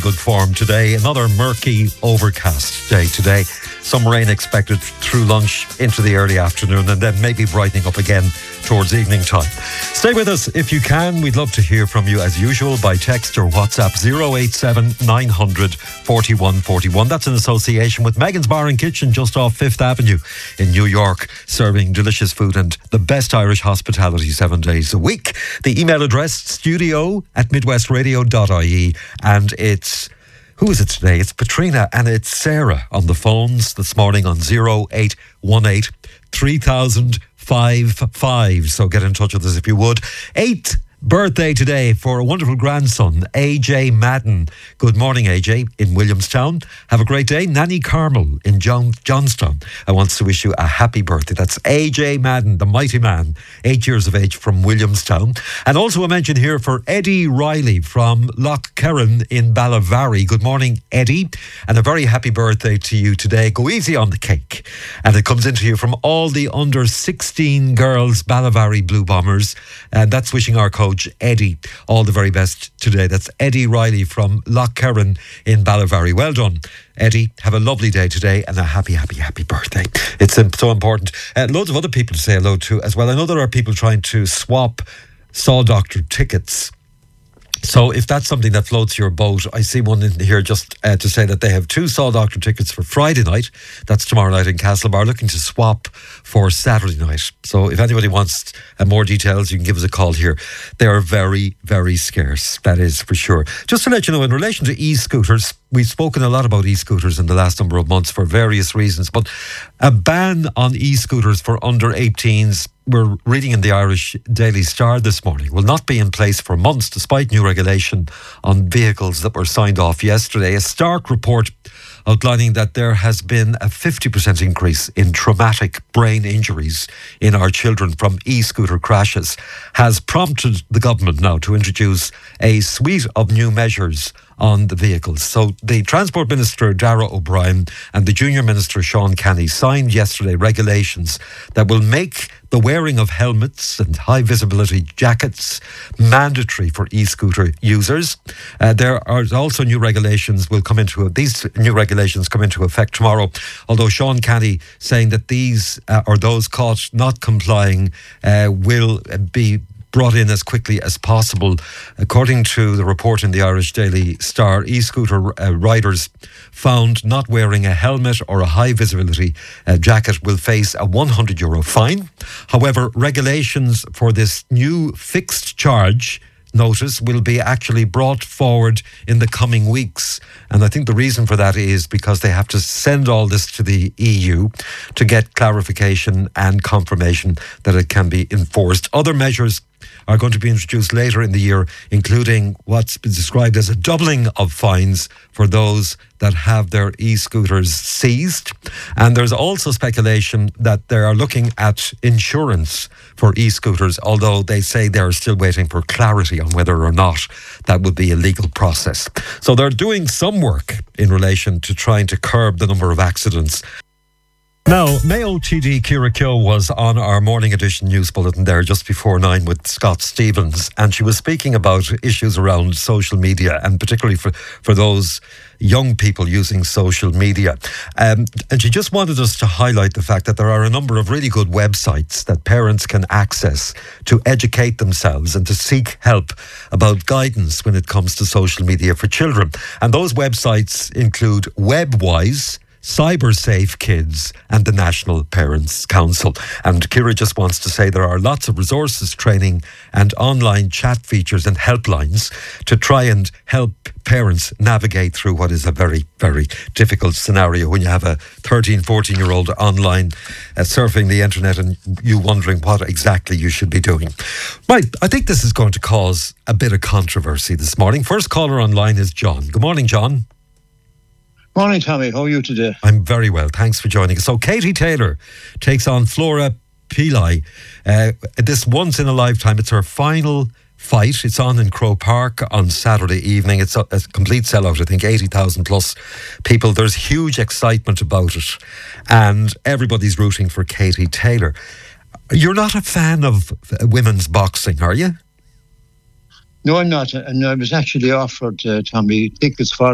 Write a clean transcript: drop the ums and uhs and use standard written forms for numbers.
good form today. Another murky, overcast day today. Some rain expected through lunch into the early afternoon and then maybe brightening up again towards evening time. Stay with us if you can. We'd love to hear from you as usual by text or WhatsApp 087 900 4141. That's in association with Megan's Bar and Kitchen just off 5th Avenue in New York, serving delicious food and the best Irish hospitality 7 days a week. The email address studio@midwestradio.ie, and it's who is it today? It's Patrina and it's Sarah on the phones this morning on 0818 3055. So get in touch with us if you would. 8th birthday today for a wonderful grandson, AJ Madden. Good morning, AJ, in Williamstown. Have a great day. Nanny Carmel in Johnstown. I want to wish you a happy birthday. That's AJ Madden, the mighty man, 8 years of age from Williamstown. And also a mention here for Eddie Riley from Lough Kerrin in Ballavary. Good morning, Eddie, and a very happy birthday to you today. Go easy on the cake. And it comes into you from all the under 16 girls, Ballavary Blue Bombers. And that's wishing our coach Eddie all the very best today. That's Eddie Riley from Lough Kerrin in Ballavary. Well done, Eddie. Have a lovely day today and a happy birthday. It's so important. Loads of other people to say hello to as well. I know there are people trying to swap Saw Doctor tickets. So if that's something that floats your boat, I see one in here just to say that they have 2 Saw Doctor tickets for Friday night. That's tomorrow night in Castlebar, looking to swap for Saturday night. So if anybody wants more details, you can give us a call here. They are very, very scarce. That is for sure. Just to let you know, in relation to e-scooters, we've spoken a lot about e-scooters in the last number of months for various reasons, but a ban on e-scooters for under 18s, we're reading in the Irish Daily Star this morning, will not be in place for months despite new regulation on vehicles that were signed off yesterday. A stark report outlining that there has been a 50% increase in traumatic brain injuries in our children from e-scooter crashes has prompted the government now to introduce a suite of new measures on the vehicles. So the Transport Minister Darragh O'Brien and the Junior Minister Sean Kenny signed yesterday regulations that will make the wearing of helmets and high visibility jackets mandatory for e-scooter users. There are also new regulations these new regulations come into effect tomorrow, although Sean Kenny saying that these or those caught not complying will be brought in as quickly as possible. According to the report in the Irish Daily Star, e-scooter riders found not wearing a helmet or a high visibility jacket will face a €100 fine. However, regulations for this new fixed charge notice will be actually brought forward in the coming weeks. And I think the reason for that is because they have to send all this to the EU to get clarification and confirmation that it can be enforced. Other measures are going to be introduced later in the year, including what's been described as a doubling of fines for those that have their e-scooters seized. And there's also speculation that they are looking at insurance for e-scooters, although they say they're still waiting for clarity on whether or not that would be a legal process. So they're doing some work in relation to trying to curb the number of accidents. Now, Mayo TD Ciara Keogh was on our morning edition news bulletin there just before 9 with Scott Stevens, and she was speaking about issues around social media and particularly for those young people using social media. And she just wanted us to highlight the fact that there are a number of really good websites that parents can access to educate themselves and to seek help about guidance when it comes to social media for children. And those websites include WebWise, CyberSafe Kids and the National Parents Council. And Ciara just wants to say there are lots of resources, training and online chat features and helplines to try and help parents navigate through what is a very, very difficult scenario when you have a 13, 14-year-old online surfing the internet and you wondering what exactly you should be doing. Right, I think this is going to cause a bit of controversy this morning. First caller online is John. Good morning, John. Morning, Tommy. How are you today? I'm very well. Thanks for joining us. So Katie Taylor takes on Flora Pillai. This once in a lifetime. It's her final fight. It's on in Croke Park on Saturday evening. It's a complete sellout. I think 80,000 plus people. There's huge excitement about it. And everybody's rooting for Katie Taylor. You're not a fan of women's boxing, are you? No, I'm not. And I was actually offered, Tommy, tickets for